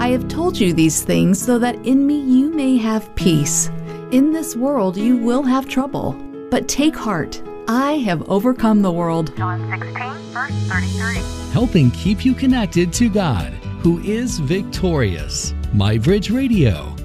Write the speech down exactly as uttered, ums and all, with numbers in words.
I have told you these things so that in me you may have peace. In this world you will have trouble, but take heart. I have overcome the world. John sixteen, verse thirty-three. Helping keep you connected to God, who is victorious. MyBridge Radio.